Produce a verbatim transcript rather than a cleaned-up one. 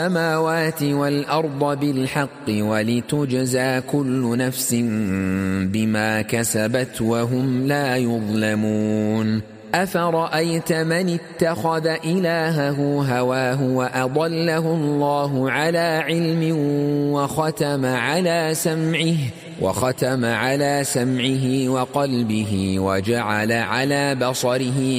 السماوات والأرض بالحق ولتجزى كل نفس بما كسبت وهم لا يظلمون أفرأيت من اتخذ إلهه هواه وأضله الله على علم وختم على سمعه وختم على سمعه وقلبه وجعل على بصره